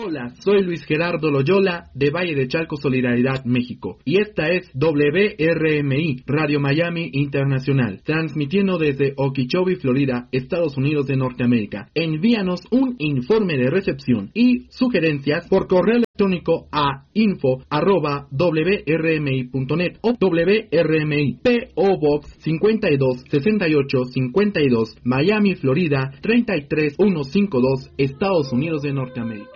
Hola, soy Luis Gerardo Loyola de Valle de Chalco Solidaridad México y esta es WRMI Radio Miami Internacional, transmitiendo desde Okeechobee, Florida, Estados Unidos de Norteamérica. Envíanos un informe de recepción y sugerencias por correo electrónico a info@wrmi.net o WRMI P.O. Box 526852 Miami, Florida 33152, Estados Unidos de Norteamérica.